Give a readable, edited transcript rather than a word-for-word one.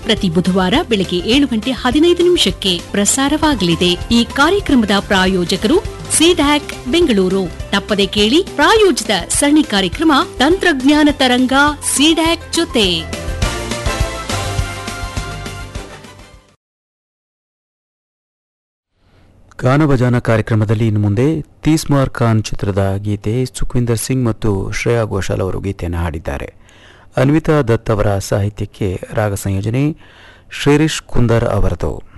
ಪ್ರತಿ ಬುಧವಾರ ಬೆಳಗ್ಗೆ 7:15 ಪ್ರಸಾರವಾಗಲಿದೆ. ಈ ಕಾರ್ಯಕ್ರಮದ ಪ್ರಾಯೋಜಕರು ಸಿಡ್ಯಾಕ್ ಬೆಂಗಳೂರು. ತಪ್ಪದೆ ಕೇಳಿ ಪ್ರಾಯೋಜಿತ ಸರಣಿ ಕಾರ್ಯಕ್ರಮ ತಂತ್ರಜ್ಞಾನ ತರಂಗ ಸಿಡ್ಯಾಕ್ ಜೊತೆ. ಗಾನಭಜಾನ ಕಾರ್ಯಕ್ರಮದಲ್ಲಿ ಇನ್ನು ಮುಂದೆ ತೀಸ್ಮಾರ್ ಖಾನ್ ಚಿತ್ರದ ಗೀತೆ ಸುಖ್ವಿಂದರ್ ಸಿಂಗ್ ಮತ್ತು ಶ್ರೇಯಾ ಘೋಷಾಲ್ ಅವರು ಗೀತೆಯನ್ನು ಹಾಡಿದ್ದಾರೆ. ಅನ್ವಿತಾ ದತ್ ಅವರ ಸಾಹಿತ್ಯಕ್ಕೆ ರಾಗ ಸಂಯೋಜನೆ ಶ್ರೀರಿಷ್ ಕುಂದರ್ ಅವರದು.